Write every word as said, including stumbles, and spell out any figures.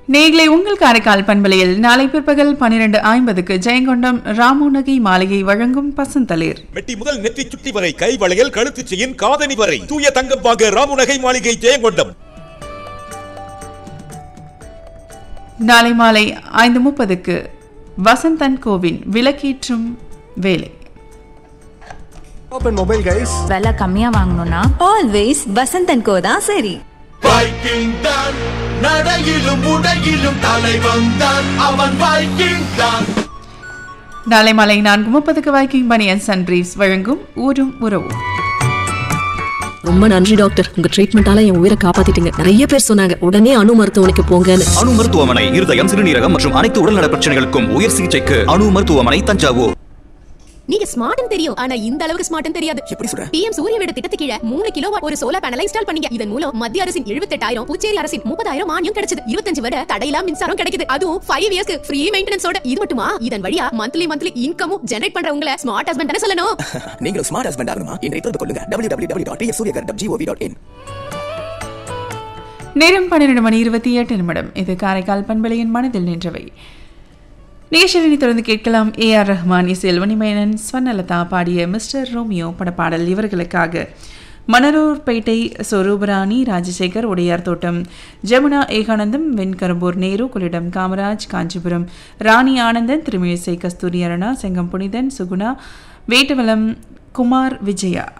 நேயர்களே, உங்கள் காரைக்கால் பண்பலையில் நாளை பிற்பகல் பனிரெண்டு ஐம்பதுக்கு ஜெயங்கொண்டம் ராமோநகை மாளிகை வழங்கும் பசந்தளிர். மெட்டி முதல் நெற்றி சுட்டி வரை கை வளையல் கழுத்து செயின் காதணி வரை தூய தங்கம் வாங்க ராமோநகை மாளிகை ஜெயங்கொண்டம். நாளை மாலை ஐந்து முப்பதுக்கு வசந்தன் கோவின் விளக்கேற்றும் வேலை. ஓபன் மொபைல் கைஸ், விலை கம்மியா வாங்கணும்னா ஆல்வேஸ் வசந்தன் கோ தான் சரி. வைக்கிங் தான் நடையிலும் உடையிலும் தலைவன் தான் அவன் வைக்கிங் தான். நாளை மாலை நான்கு முப்பதுக்கு வைக்கிங் பனியன் சன்ரீஸ் வழங்கும் ஊரும் உறவும். ரொம்ப நன்றி டாக்டர், உங்க ட்ரீட்மெண்டால என் உயிரை காப்பாத்திட்டீங்க. நிறைய பேர் சொன்னாங்க உடனே அணு மருத்துவமனைக்கு போங்கன்னு. அணு மருத்துவமனை இருதயம், சிறுநீரகம் மற்றும் அனைத்து உடல்நல பிரச்சனைகளுக்கும் உயர் சிகிச்சைக்கு அணு மருத்துவமனை, தஞ்சாவூர். நீங்க ஸ்மார்ட்னு தெரியும், ஆனா இந்த அளவுக்கு ஸ்மார்ட்னு தெரியாது. எப்படி சொல்ற? பிஎம் சூரிய வீடு திட்டத்துக்கு கீழ மூணு கிலோவாட் ஒரு சோலார் பேனலை இன்ஸ்டால் பண்ணீங்க. இதன் மூலம் மத்திய அரசின் எழுபத்தெட்டாயிரம், புதுச்சேரி அரசின் முப்பதாயிரம் மானியம் கிடைச்சது. இருபத்தஞ்சு வருட தடையில்லா மின்சாரம் கிடைக்குது. அதுவும் ஃபைவ் இயர்ஸ்க்கு ஃப்ரீ மெயின்டெனன்ஸோட. இது மட்டுமா, இதன் வழியா monthly monthly இன்கமும் generate பண்றவங்கள smart husband தான சொல்லணும். நீங்க ஸ்மார்ட் ஹஸ்பண்ட் ஆகணுமா? இன்றைய தொடர்பு கொள்ளுங்க W W W dot B S Surya Ghar dot gov dot in. நேரம் பன்னிரண்டு மணி இருபத்தி எட்டு நிமிடம். இது காரைக்கால் பண்பலையின் மனதில் நின்றவை. நிகழ்ச்சியை தொடர்ந்து கேட்கலாம். ஏ ஆர் ரஹ்மான் இசையில் மணிமேனன், ஸ்வர்ணலதா பாடிய மிஸ்டர் ரோமியோ படப்பாடல். இவர்களுக்காக மணலூர்பேட்டை சொரூபராணி, ராஜசேகர், உடையார் தோட்டம் ஜமுனா, ஏகானந்தம், வெண்கரும்பூர் நேரு, கொள்ளிடம் காமராஜ், காஞ்சிபுரம் ராணி ஆனந்தன், திருமிழிசை கஸ்தூரி அருணா, செங்கம் புனிதன், சுகுணா, வேட்டவலம் குமார், விஜயா.